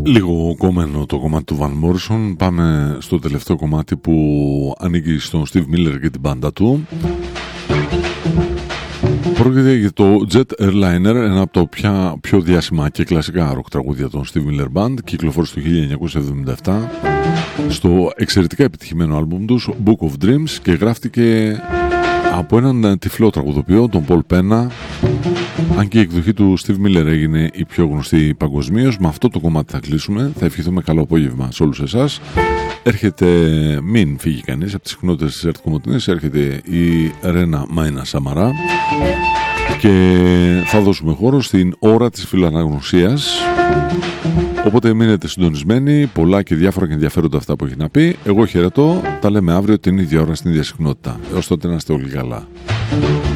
Λίγο κομμένο το κομμάτι του Van Morrison. Πάμε στο τελευταίο κομμάτι που ανήκει στον Steve Miller και την μπάντα του. Πρόκειται για το Jet Airliner, ένα από τα πιο διάσημα και κλασικά ροκ τραγούδια των Steve Miller Band. Κυκλοφόρησε το 1977 στο εξαιρετικά επιτυχημένο άλμπουμ τους Book of Dreams και γράφτηκε από έναν τυφλό τραγουδοποιό, τον Paul Penna. Αν και η εκδοχή του Steve Miller έγινε η πιο γνωστή παγκοσμίως, με αυτό το κομμάτι θα κλείσουμε. Θα ευχηθούμε καλό απόγευμα σε όλους εσάς. Έρχεται, μην φύγει κανείς από τις συχνότητες της ΕΡΤ Κομωτινής, έρχεται η Ρένα Μάινα Σαμαρά και θα δώσουμε χώρο στην ώρα της φιλοαναγνωσίας. Οπότε μείνετε συντονισμένοι, πολλά και διάφορα και ενδιαφέροντα αυτά που έχει να πει. Εγώ χαιρετώ, τα λέμε αύριο την ίδια ώρα στην ίδια συχνότητα. Έως τότε να είστε όλοι καλά.